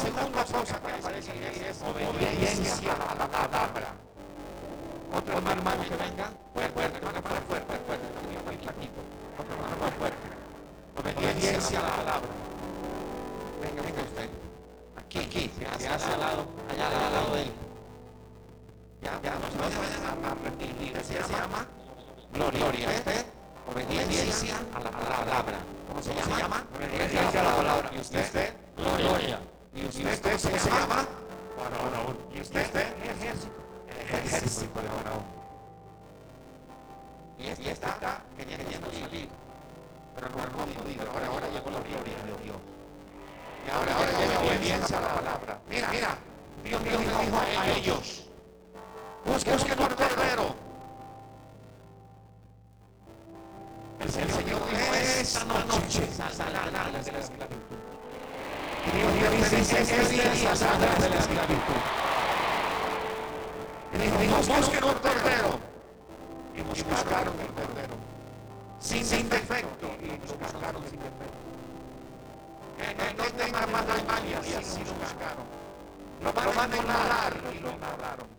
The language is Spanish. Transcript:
segunda cosa que aparece es obediencia a la palabra. Otro hermano que venga, fuerte, hermano, fuerte, muy flaquito. Otro hermano más fuerte. Obediencia a la palabra. Venga usted. Aquí, se hace al lado, allá al lado de él. Ya, nos vayan a repetir. Se llama gloria. Usted, obediencia a la palabra. ¿Cómo se llama? Obediencia a la palabra. ¿Y usted? Gloria. ¿Y usted cómo se llama? Faraón. ¿Y usted? Ejército de Faraón. Y está queriendo salir. Pero no ha podido. Ahora llegó la gloria de Dios. Y ahora llega obediencia a la palabra. Mira, Dios dijo a ellos: busquen un cordero. El Señor dijo: esta noche saldrán de la esclavitud. Y Dios dice: ese día saldrán de la esclavitud. Y dijo: busquen un cordero. Y buscaron el cordero sin defecto. Y buscaron sin defecto. No tenga más mañas, y así lo buscaron. Lo van a ignorar y lo ignoraron.